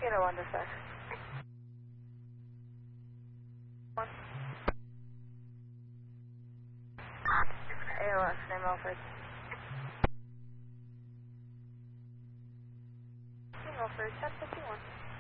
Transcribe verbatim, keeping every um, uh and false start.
Kilo one dispatch. One. A O S, name Alfred. King Alfred, ten fifty-one.